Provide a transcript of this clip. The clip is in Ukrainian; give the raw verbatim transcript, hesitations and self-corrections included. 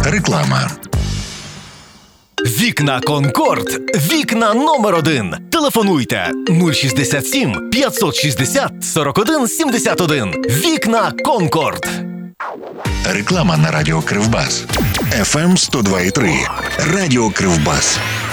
Реклама. Вікна Конкорд. Вікна номер один. Телефонуйте нуль шістдесят сім п'ятсот шістдесят сорок один сімдесят один. Вікна Конкорд. Реклама на радіо Кривбас. еф ем сто два і три. Радіо Кривбас.